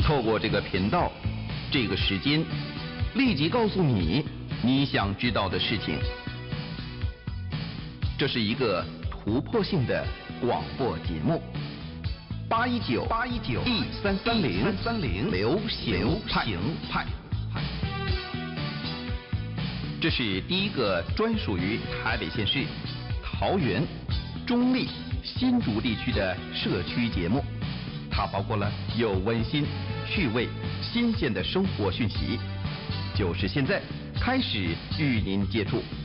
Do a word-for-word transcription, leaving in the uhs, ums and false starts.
透过这个频道，这个时间，立即告诉你你想知道的事情。这是一个突破性的广播节目。八一九八一九一三三零三三零流行派。这是第一个专属于台北县市、桃园、中立、新竹地区的社区节目。它包括了有温馨、趣味、新鲜的生活讯息。就是现在开始与您接触。